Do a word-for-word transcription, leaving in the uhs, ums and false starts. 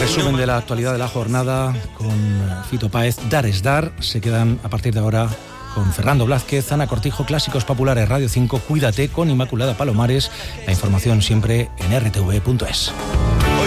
resumen de la actualidad de la jornada con Fito Páez. Dar es dar. Se quedan a partir de ahora con Fernando Blázquez, Ana Cortijo, Clásicos Populares Radio cinco, Cuídate con Inmaculada Palomares. La información siempre en r t v punto es.